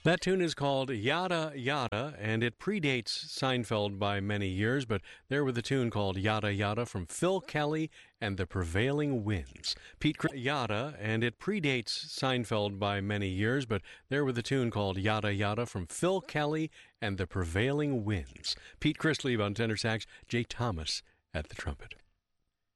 That tune is called Yada Yada, and it predates Seinfeld by many years, but there with a tune called Yada Yada from Phil Kelly and the Prevailing Winds. Yada, and it predates Seinfeld by many years, but there with a tune called Yada Yada from Phil Kelly and the Prevailing Winds. Pete Christlieb on tenor sax, Jay Thomas at the trumpet.